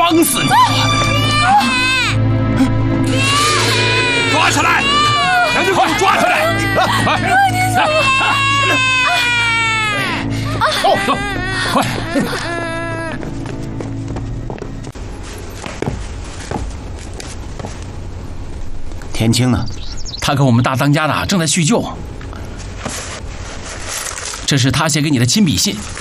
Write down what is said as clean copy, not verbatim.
装死你！抓起来！赶紧给我抓起来！来，快！ 田青呢？ 他跟我们大当家的正在叙旧。这是他写给你的亲笔信，